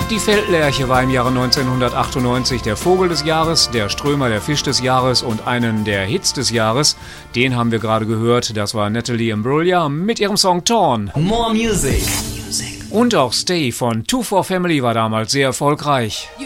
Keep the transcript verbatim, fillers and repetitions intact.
Die Feldlerche war im Jahre neunzehnhundertachtundneunzig der Vogel des Jahres, der Strömer der Fisch des Jahres und einen der Hits des Jahres. Den haben wir gerade gehört, das war Natalie Imbruglia mit ihrem Song Torn. More Music. Und auch Stay von Two for Family war damals sehr erfolgreich. You